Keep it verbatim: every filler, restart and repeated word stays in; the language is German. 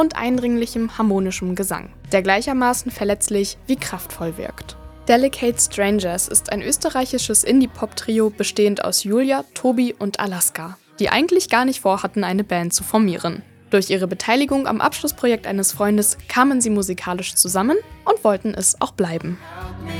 und eindringlichem harmonischem Gesang, der gleichermaßen verletzlich wie kraftvoll wirkt. Delicate Strangers ist ein österreichisches Indie-Pop-Trio bestehend aus Julia, Tobi und Alaska, die eigentlich gar nicht vorhatten, eine Band zu formieren. Durch ihre Beteiligung am Abschlussprojekt eines Freundes kamen sie musikalisch zusammen und wollten es auch bleiben. Me